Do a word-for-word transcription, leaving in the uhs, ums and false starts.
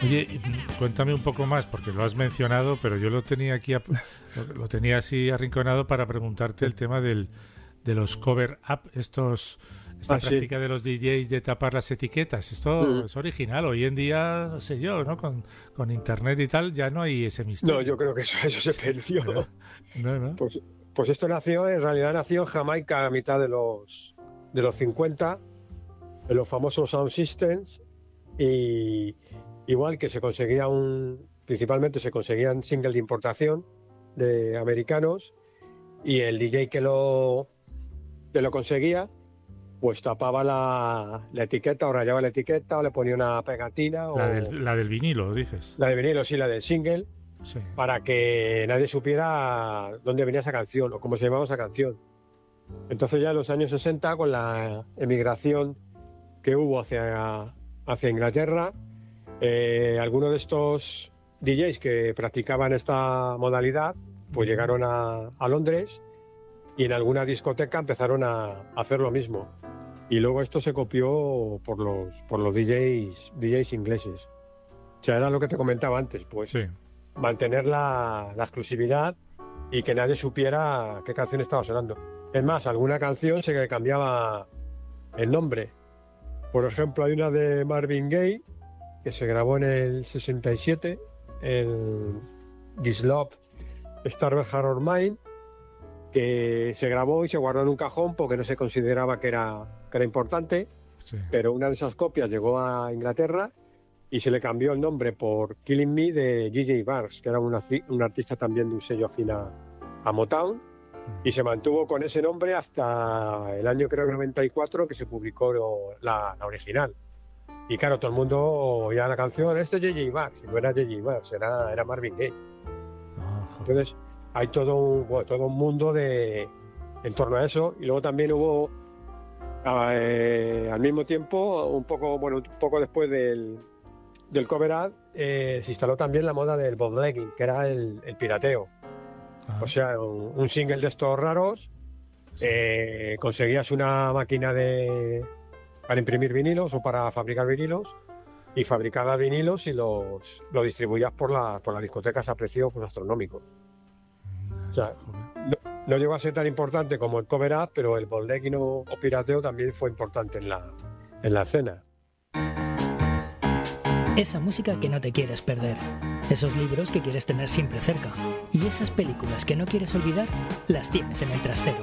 Oye, cuéntame un poco más, porque lo has mencionado, pero yo lo tenía aquí, lo, lo tenía así arrinconado para preguntarte el tema del, de los cover up, estos, esta Ah, práctica sí. de los D Js de tapar las etiquetas. Esto Mm. es original. Hoy en día, no sé yo, ¿no? Con, con internet y tal, ya no hay ese No, yo misterio. creo que eso, eso se perdió. ¿Verdad? No, no. Pues, pues esto nació, en realidad nació en Jamaica a mitad de los, de los cincuenta, en los famosos Sound Systems, y igual que se conseguía un, principalmente se conseguían singles de importación de americanos, y el D J que lo, que lo conseguía, pues tapaba la, la etiqueta o rayaba la etiqueta o le ponía una pegatina La o del, la del vinilo, dices. la de vinilo, sí, la del single, Sí. para que nadie supiera dónde venía esa canción o cómo se llamaba esa canción. Entonces ya en los años sesenta, con la emigración que hubo hacia, hacia Inglaterra, eh, algunos de estos D Js que practicaban esta modalidad pues Ujú. llegaron a, a Londres, y en alguna discoteca empezaron a hacer lo mismo. Y luego esto se copió por los, por los D Js, D Js ingleses. O sea, era lo que te comentaba antes, pues Sí. mantener la, la exclusividad y que nadie supiera qué canción estaba sonando. Es más, alguna canción se le cambiaba el nombre. Por ejemplo, hay una de Marvin Gaye que se grabó en el sesenta y siete, el This Love Starve Heart of Mine, que se grabó y se guardó en un cajón porque no se consideraba que era, que era importante, Sí. pero una de esas copias llegó a Inglaterra y se le cambió el nombre por Killing Me de G J Barnes, que era una, un artista también de un sello afín a, a Motown, y se mantuvo con ese nombre hasta el año, creo, noventa y cuatro, que se publicó la, la original. Y claro, todo el mundo oía la canción, este es J J Barnes, y no era J J Barnes, era, era Marvin Gaye. Ah, joder. Entonces hay todo un, bueno, todo un mundo de, en torno a eso. Y luego también hubo, eh, al mismo tiempo, un poco, bueno, un poco después del, del cover art, eh, se instaló también la moda del bootlegging, que era el, el pirateo. Ah, O sea, un, un single de estos raros, sí. eh, conseguías una máquina de, para imprimir vinilos o para fabricar vinilos, y fabricabas vinilos y los, los distribuías por, la, por las discotecas a precios pues, astronómicos. O sea, Joder. no, no llegó a ser tan importante como el cover up, pero el bootlegging o, o pirateo también fue importante en la, en la escena. Esa música que no te quieres perder, esos libros que quieres tener siempre cerca, y esas películas que no quieres olvidar, las tienes en el trastero.